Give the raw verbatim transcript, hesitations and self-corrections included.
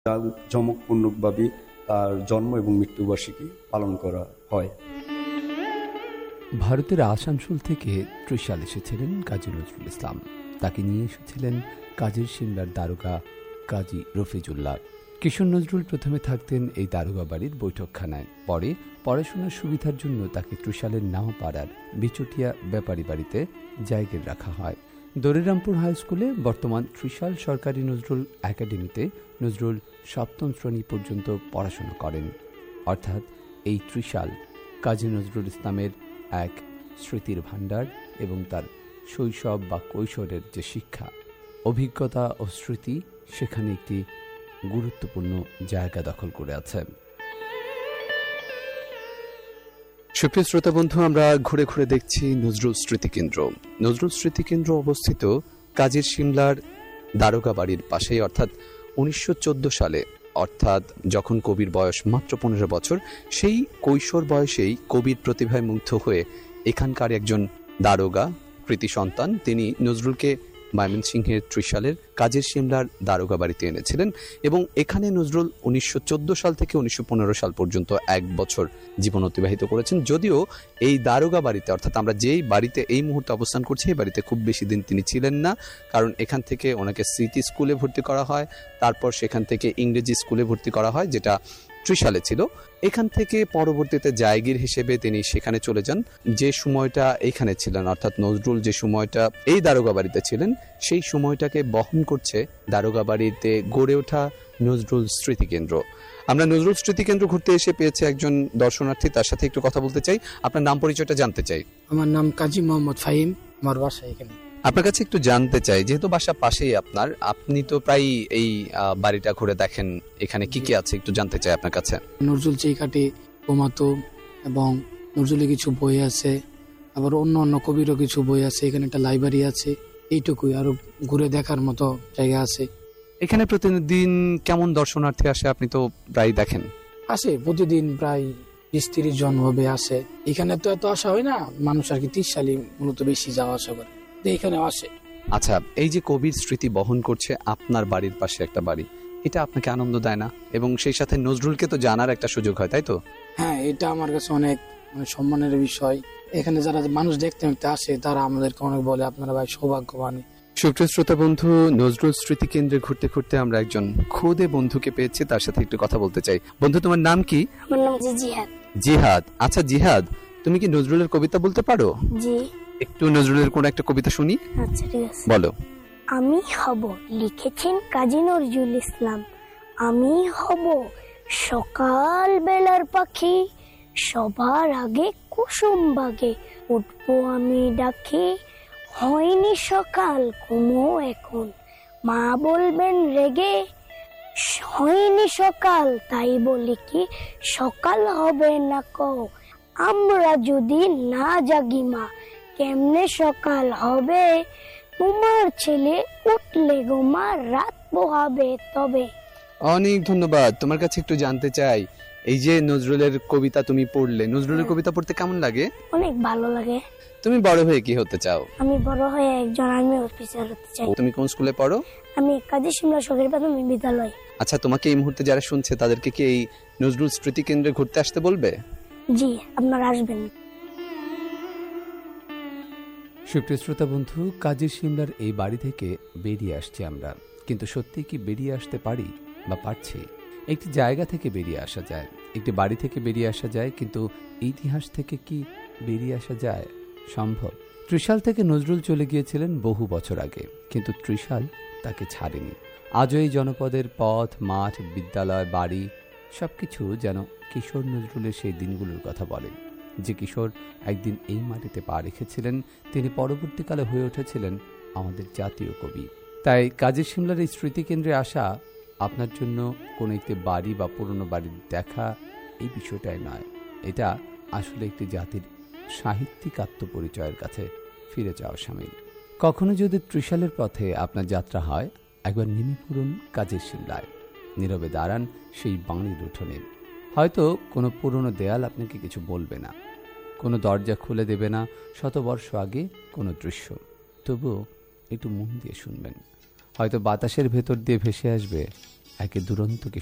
জমকপূর্ণভাবে তার জন্ম এবং মৃত্যুবার্ষিকী পালন করা হয়। ভারতের আসানসোল থেকে ত্রিশাল এসেছিলেন কাজী নজরুল ইসলাম। তাকে নিয়ে এসেছিলেন কাজীর সিমলার দারোগা কাজী রফিজুল্লাহ। কিশোর নজরুল প্রথমে থাকতেন এই দারোগা বাড়ির বৈঠকখানায়। পরে পড়াশোনার সুবিধার জন্য তাকে ত্রিশালের নাওপাড়ার বিচটিয়া ব্যাপারী বাড়িতে জায়গায় রাখা হয়। দরিরামপুর হাই স্কুলে, বর্তমান ত্রিশাল সরকারি নজরুল একাডেমিতে নজরুল সপ্তম শ্রেণী পর্যন্ত পড়াশোনা করেন। অর্থাৎ এই ত্রিশাল কাজী নজরুল ইসলামের এক স্মৃতির ভাণ্ডার এবং তার শৈশব বা কৈশোরের যে শিক্ষা, অভিজ্ঞতা ও স্মৃতি সেখানে একটি গুরুত্বপূর্ণ জায়গা দখল করে আছে। সুপ্রিয় শ্রোতা বন্ধু, আমরা ঘুরে ঘুরে দেখছি নজরুল স্মৃতিকেন্দ্র। নজরুল স্মৃতিকেন্দ্র অবস্থিত কাজীর সিমলার দারোগা বাড়ির পাশেই, অর্থাৎ উনিশশো চোদ্দ সালে, অর্থাৎ যখন কবির বয়স মাত্র পনেরো বছর, সেই কৈশোর বয়সেই কবির প্রতিভায় মুগ্ধ হয়ে এখানকার একজন দারোগা কৃতি সন্তান তিনি নজরুলকে ময়মনসিংহের ত্রিশালের কাজীর সিমলার দারোগা বাড়িতে এনেছিলেন এবং এখানে নজরুল উনিশশো চোদ্দ সাল থেকে উনিশশো পনেরো সাল পর্যন্ত এক বছর জীবন অতিবাহিত করেছেন। যদিও এই দারোগা বাড়িতে, অর্থাৎ আমরা যেই বাড়িতে এই মুহূর্তে অবস্থান করছি, এই বাড়িতে খুব বেশি দিন তিনি ছিলেন না, কারণ এখান থেকে ওনাকে স্মৃতি স্কুলে ভর্তি করা হয়, তারপর সেখান থেকে ইংরেজি স্কুলে ভর্তি করা হয় যেটা ত্রিশালে ছিল। এখান থেকে পরবর্তীতে জায়গির হিসেবে তিনি সেখানে চলে যান। যে সময়টা এইখানে ছিলেন, অর্থাৎ নজরুল যে সময়টা এই দারোগা বাড়িতে ছিলেন, সেই সময়টাকে বহন করছে দারোগা বাড়িতে গড়ে ওঠা নজরুল স্মৃতিকেন্দ্র। আমরা নজরুল স্মৃতিকেন্দ্র ঘুরতে এসে পেয়েছে একজন দর্শনার্থী, তার সাথে একটু কথা বলতে চাই। আপনার নাম পরিচয়টা জানতে চাই। আমার নাম কাজী মোহাম্মদ ফাহিম, আমার বাসা এখানে। আপনার কাছে একটু জানতে চাই, যেহেতু বাসা পাশেই আপনার, আপনি তো প্রায় এই বাড়িটা ঘুরে দেখেন, এখানে কি কি আছে একটু জানতে চাই আপনার কাছে। নজরুল চেইকাটি কমাতো এবং নজরুলের কিছু বই আছে, আবার অন্য অন্য কবিরও কিছু বই আছে। এখানে একটা লাইব্রেরি আছে, এইটুকুই। আরো ঘুরে দেখার মতো জায়গা আছে। এখানে প্রতিদিন কেমন দর্শনার্থী আসে আপনি তো প্রায় দেখেন? আসে প্রতিদিন প্রায় বিশ তিরিশ জন হবে আসে। এখানে তো এত আসা হয় না, মানুষ আর কি ত্রিশ সালে মূলত বেশি যাওয়া আসা করে, এখানে আসে। আচ্ছা, এই যে কবির স্মৃতি বহন করছে আপনার বাড়ির পাশে একটা বাড়ি, এটা আপনাকে আনন্দ দেয় না? এবং সেই সাথে নজরুলকে তো জানার একটা সুযোগ হয়, তাই তো? হ্যাঁ, এটা আমার কাছে অনেক সম্মানের বিষয়। এখানে যারা মানুষ দেখতে দেখতে আসে তারা আমাদেরকে অনেক বলে আপনারা ভাই সৌভাগ্যবান। সুপ্রিয় শ্রোতা বন্ধু, নজরুল স্মৃতি কেন্দ্রে ঘুরতে ঘুরতে আমরা একজন খুদে বন্ধুকে পেয়েছি, তার সাথে একটু কথা বলতে চাই। বন্ধু, তোমার নাম কি? আমার নাম জিহাদ। জিহাদ, আচ্ছা জিহাদ, তুমি কি নজরুলের কবিতা বলতে পারো? জি। একটু নজরুলের কোন একটা কবিতা শুনি। আচ্ছা, ঠিক আছে, বলো। আমি হব, লিখেছেন কাজী নজরুল ইসলাম। আমি হব সকাল বেলার পাখি, সবার আগে কুসুম বাগে উঠবো আমি ডাকি। হয়নি সকাল ঘুমো এখন, মা বলবেন রেগে। হয়নি সকাল তাই বলি কি সকাল হবে না কও। আমরা যদি না জাগি মা কেমনে সকাল হবে। তোমার ছেলে উঠলে গো মা রাত পোহাবে তবে। অনেক ধন্যবাদ। তোমার কাছে একটু জানতে চাই, এই যে নজরুলের কবিতা তুমি পড়লে, নজরুলের কবিতা পড়তে কেমন লাগে? অনেক ভালো লাগে। তুমি বড় হয়ে কি হতে চাও? আমি বড় হয়ে একজন আর্মি অফিসার হতে চাই। তুমি কোন স্কুলে পড়ো? আমি কাজী সিমলা সরকারি প্রাথমিক বিদ্যালয়। আচ্ছা, তোমাকে এই মুহূর্তে যারা শুনছে তাদেরকে কি এই নজরুল স্মৃতি কেন্দ্রে ঘুরতে আসতে বলবে? জি, আপনারা আসবেন। সুপ্রিয় শ্রোতা বন্ধু, কাজী সিমলার এই বাড়ি থেকে বেরিয়ে আসছি আমরা, কিন্তু সত্যি কি বেরিয়ে আসতে পারি বা পারছি? একটি জায়গা থেকে বেরিয়ে আসা যায়, একটি বাড়ি থেকে বেরিয়ে আসা যায়, কিন্তু ইতিহাস থেকে কি বেরিয়ে আসা যায়? সম্ভব। ত্রিশাল থেকে নজরুল চলে গিয়েছিলেন বহু বছর আগে, কিন্তু ত্রিশাল তাকে ছাড়েনি। আজও এই জনপদের পথ, মাঠ, বিদ্যালয়, বাড়ি সবকিছু যেন কিশোর নজরুলের সেই দিনগুলোর কথা বলেন। যে কিশোর একদিন এই মাটিতে পা রেখেছিলেন, তিনি পরবর্তীকালে হয়ে উঠেছিলেন আমাদের জাতীয় কবি। তাই কাজী সিমলার এই স্মৃতিকেন্দ্রে আসা আপনার জন্য কোনো একটি বাড়ি বা পুরনো বাড়ির দেখা এই বিষয়টাই নয়, এটা আসলে একটি জাতির সাহিত্যিক আত্মপরিচয়ের কাছে ফিরে যাওয়া সামিল। কখনো যদি ত্রিশালের পথে আপনার যাত্রা হয়, একবার নেমে পড়ুন কাজী সিমলায়, নীরবে দাঁড়ান সেই বাণীর উঠোনে। হয়তো কোনো পুরনো দেয়াল আপনাকে কিছু বলবে না, কোনো দরজা খুলে দেবে না শতবর্ষ আগে কোনো দৃশ্য, তবুও একটু মন দিয়ে শুনবেন। হয়তো বাতাসের ভেতর দিয়ে ভেসে আসবে একে দুরন্ত